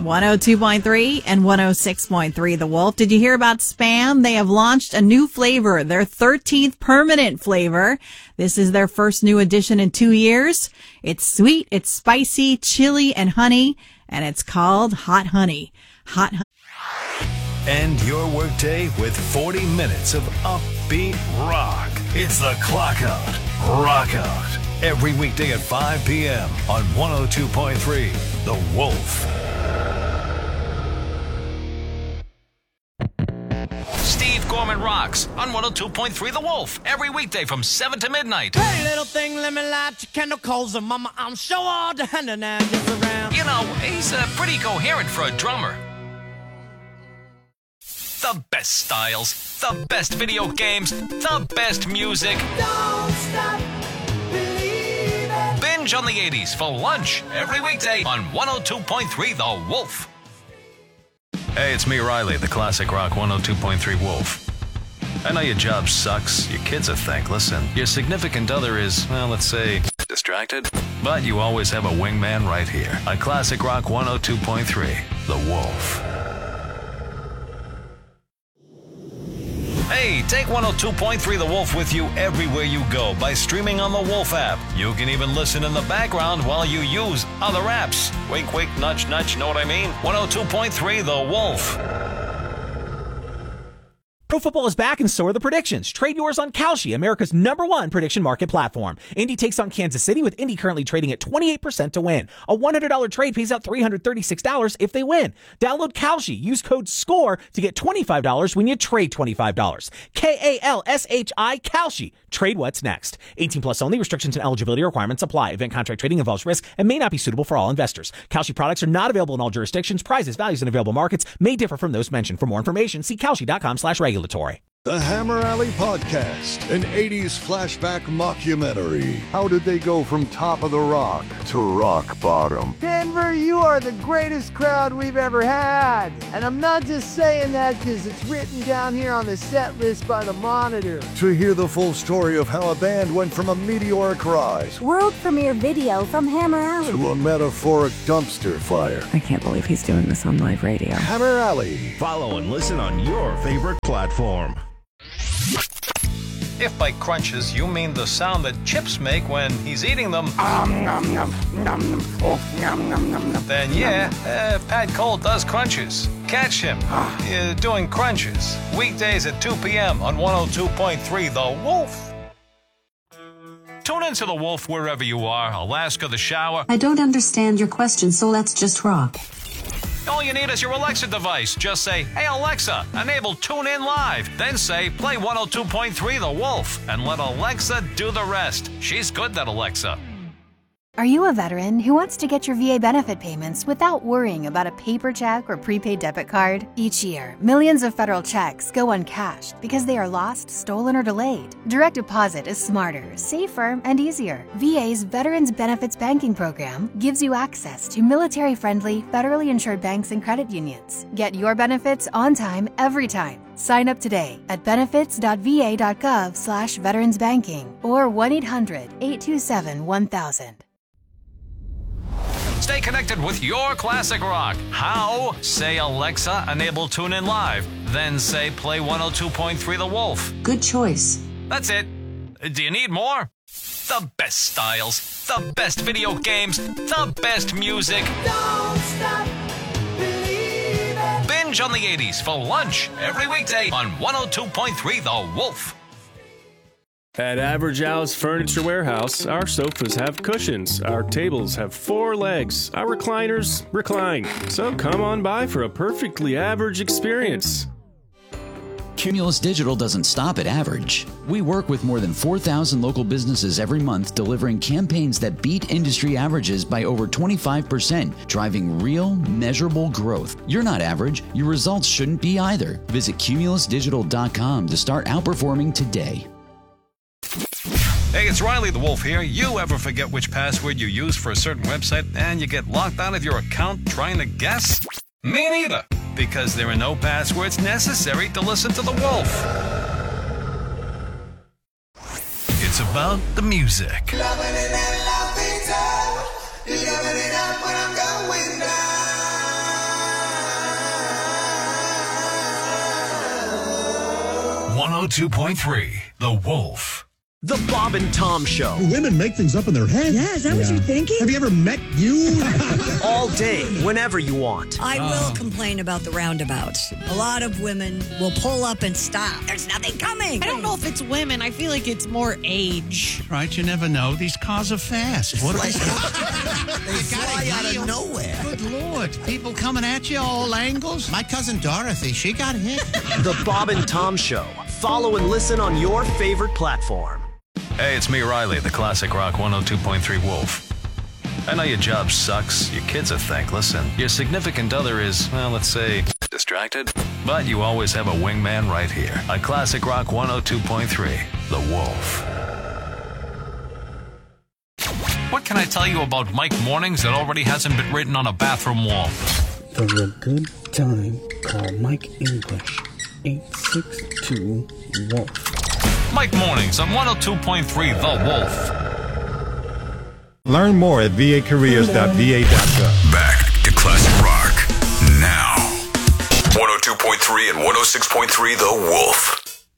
102.3 and 106.3 The Wolf. Did you hear about Spam? They have launched a new flavor, their 13th permanent flavor. This is their first new addition in 2 years. It's sweet, it's spicy, chili, and honey, and it's called Hot Honey. Hot Honey. End your workday with 40 minutes of upbeat rock. It's the Clock Out, Rock Out. Every weekday at 5 p.m. on 102.3 The Wolf. Steve Gorman rocks on 102.3 The Wolf every weekday from 7 to midnight. Hey, little thing, let me light your candle coals, and mama, I'm sure all the hand and just around. You know, he's pretty coherent for a drummer. The best styles, the best video games, the best music. Don't stop believing. Binge on the 80s for lunch every weekday on 102.3 The Wolf. Hey, it's me, Riley, the classic rock 102.3 Wolf. I know your job sucks, your kids are thankless, and your significant other is, well, let's say, distracted. But you always have a wingman right here on classic rock 102.3 The Wolf. Hey, take 102.3 The Wolf with you everywhere you go by streaming on the Wolf app. You can even listen in the background while you use other apps. Wink, wink, nudge, nudge, know what I mean? 102.3 The Wolf. Pro football is back and so are the predictions. Trade yours on Kalshi, America's #1 prediction market platform. Indy takes on Kansas City, with Indy currently trading at 28% to win. A $100 trade pays out $336 if they win. Download Kalshi. Use code SCORE to get $25 when you trade $25. Kalshi, Kalshi. Trade what's next. 18 plus only. Restrictions and eligibility requirements apply. Event contract trading involves risk and may not be suitable for all investors. Kalshi products are not available in all jurisdictions. Prices, values, and available markets may differ from those mentioned. For more information, see kalshi.com/regulatory. The Hammer Alley Podcast, an 80s flashback mockumentary. How did they go from top of the rock to rock bottom? Denver, you are the greatest crowd we've ever had. And I'm not just saying that because it's written down here on the set list by the Monitor. To hear the full story of how a band went from a meteoric rise world premiere video from Hammer Alley to a metaphoric dumpster fire. I can't believe he's doing this on live radio. Hammer Alley. Follow and listen on your favorite platform. If by crunches you mean the sound that chips make when he's eating them, then yeah, Pat Cole does crunches. Catch him doing crunches weekdays at 2 p.m. on 102.3 The Wolf. Tune into The Wolf wherever you are, Alaska, the shower. I don't understand your question, so let's just rock. All you need is your Alexa device. Just say, hey Alexa, enable TuneIn Live. Then say, play 102.3 The Wolf, and let Alexa do the rest. She's good, that Alexa. Are you a veteran who wants to get your VA benefit payments without worrying about a paper check or prepaid debit card? Each year, millions of federal checks go uncashed because they are lost, stolen, or delayed. Direct deposit is smarter, safer, and easier. VA's Veterans Benefits Banking Program gives you access to military-friendly, federally insured banks and credit unions. Get your benefits on time, every time. Sign up today at benefits.va.gov/veteransbanking or 1-800-827-1000. Stay connected with your classic rock. How? Say, Alexa, enable TuneIn Live. Then say, play 102.3 The Wolf. Good choice. That's it. Do you need more? The best styles, the best video games, the best music. Don't stop believing. Binge on the 80s for lunch every weekday on 102.3 The Wolf. At Average Al's Furniture Warehouse, our sofas have cushions, our tables have 4 legs, our recliners recline. So come on by for a perfectly average experience. Cumulus Digital doesn't stop at average. We work with more than 4,000 local businesses every month, delivering campaigns that beat industry averages by over 25%, driving real, measurable growth. You're not average. Your results shouldn't be either. Visit cumulusdigital.com to start outperforming today. Hey, it's Riley the Wolf here. You ever forget which password you use for a certain website and you get locked out of your account trying to guess? Me neither, because there are no passwords necessary to listen to the Wolf. It's about the music. 102.3 The Wolf. The Bob and Tom Show. Women make things up in their head. Yeah, is that what you're thinking? Have you ever met you? All day, whenever you want. I will complain about the roundabouts. A lot of women will pull up and stop. There's nothing coming. I don't know if it's women. I feel like it's more age. Right, you never know. These cars are fast. What They fly out of nowhere. Good Lord. People coming at you all angles. My cousin Dorothy, she got hit. The Bob and Tom Show. Follow and listen on your favorite platform. Hey, it's me, Riley, the Classic Rock 102.3 Wolf. I know your job sucks, your kids are thankless, and your significant other is, well, let's say, distracted. But you always have a wingman right here on Classic Rock 102.3, The Wolf. What can I tell you about Mike Mornings that already hasn't been written on a bathroom wall? For a good time, call Mike English, 862-WOLF. Mike Mornings on 102.3 The Wolf. Learn more at vacareers.va.gov. Back to Classic Rock now. 102.3 and 106.3 The Wolf.